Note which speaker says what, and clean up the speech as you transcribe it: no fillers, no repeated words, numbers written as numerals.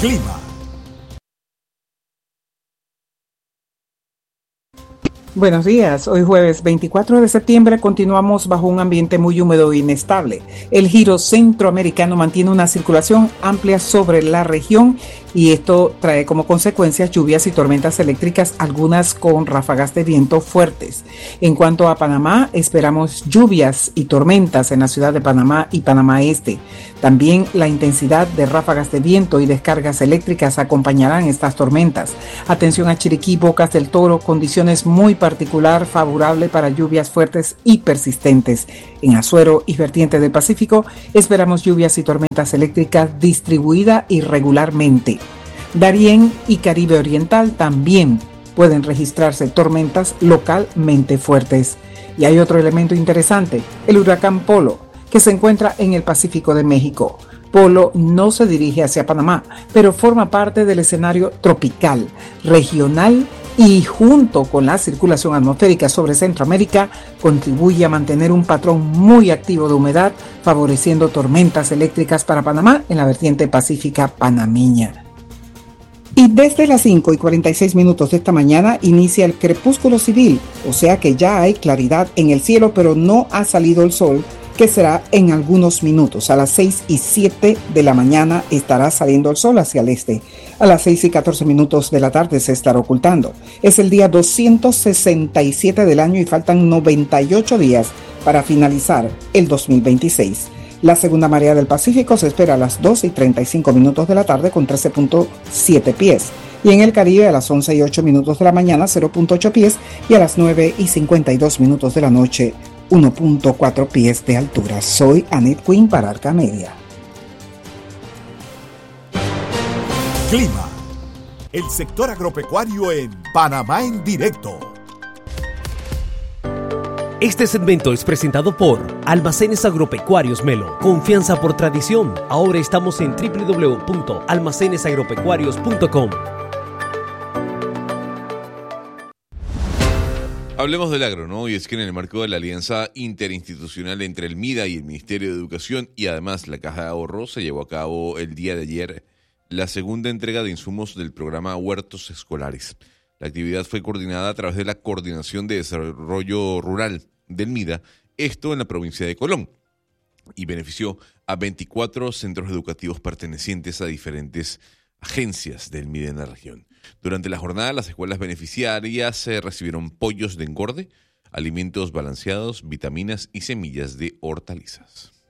Speaker 1: Clima.
Speaker 2: Buenos días, hoy jueves 24 de septiembre continuamos bajo un ambiente muy húmedo e inestable. El giro centroamericano mantiene una circulación amplia sobre la región y esto trae como consecuencia lluvias y tormentas eléctricas, algunas con ráfagas de viento fuertes. En cuanto a Panamá, esperamos lluvias y tormentas en la ciudad de Panamá y Panamá Este. También la intensidad de ráfagas de viento y descargas eléctricas acompañarán estas tormentas. Atención a Chiriquí, Bocas del Toro, condiciones muy particular favorable para lluvias fuertes y persistentes. En Azuero y vertiente del Pacífico esperamos lluvias y tormentas eléctricas distribuidas irregularmente. Darién y Caribe Oriental también pueden registrarse tormentas localmente fuertes. Y hay otro elemento interesante, el huracán Polo, que se encuentra en el Pacífico de México. Polo no se dirige hacia Panamá, pero forma parte del escenario tropical, regional y junto con la circulación atmosférica sobre Centroamérica contribuye a mantener un patrón muy activo de humedad, favoreciendo tormentas eléctricas para Panamá en la vertiente pacífica panameña. Y desde las 5:46 de esta mañana inicia el crepúsculo civil, o sea que ya hay claridad en el cielo, pero no ha salido el sol, que será en algunos minutos. A las 6:07 de la mañana estará saliendo el sol hacia el este. A las 6:14 de la tarde se estará ocultando. Es el día 267 del año y faltan 98 días para finalizar el 2026. La segunda marea del Pacífico se espera a las 2:35 de la tarde con 13.7 pies. Y en el Caribe a las 11:08 de la mañana 0.8 pies y a las 9:52 de la noche 1.4 pies de altura. Soy Annette Quinn para Arca Media.
Speaker 1: Clima. El sector agropecuario en Panamá en directo.
Speaker 3: Este segmento es presentado por Almacenes Agropecuarios Melo. Confianza por tradición. Ahora estamos en www.almacenesagropecuarios.com.
Speaker 4: Hablemos del agro, ¿no? Y es que en el marco de la alianza interinstitucional entre el MIDA y el Ministerio de Educación y además la Caja de Ahorro se llevó a cabo el día de ayer la segunda entrega de insumos del programa Huertos Escolares. La actividad fue coordinada a través de la Coordinación de Desarrollo Rural del MIDA, esto en la provincia de Colón, y benefició a 24 centros educativos pertenecientes a diferentes agencias del MIDA en la región. Durante la jornada, las escuelas beneficiarias recibieron pollos de engorde, alimentos balanceados, vitaminas y semillas de hortalizas.